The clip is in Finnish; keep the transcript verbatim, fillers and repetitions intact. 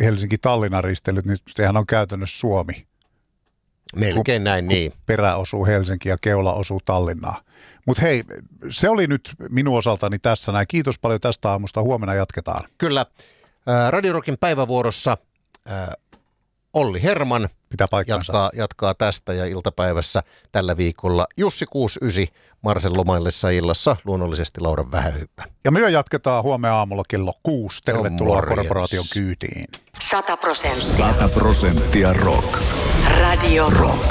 Helsinki-Tallinnan risteilyt, niin sehän on käytännössä Suomi. Melkein kun, näin, kun niin. Perä osuu Helsinki ja keula osuu Tallinnaan. Mutta hei, se oli nyt minun osaltani tässä näin. Kiitos paljon tästä aamusta. Huomenna jatketaan. Kyllä. Radio Rockin päivävuorossa Olli Herman jatkaa, jatkaa tästä ja iltapäivässä tällä viikolla Jussi kuusikymmentäyhdeksän Marsen lomaillessa illassa, luonnollisesti Lauran Vähähyppä. Ja myö jatketaan huomenna aamulla kello kuusi. Tervetuloa no, Korporaation kyytiin. Sata prosenttia. Sata prosenttia rock. Radio Rock.